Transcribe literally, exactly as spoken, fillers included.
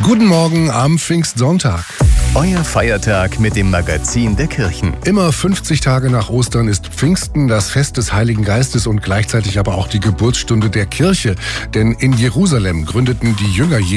Guten Morgen am Pfingstsonntag. Euer Feiertag mit dem Magazin der Kirchen. Immer fünfzig Tage nach Ostern ist Pfingsten, das Fest des Heiligen Geistes und gleichzeitig aber auch die Geburtsstunde der Kirche. Denn in Jerusalem gründeten die Jünger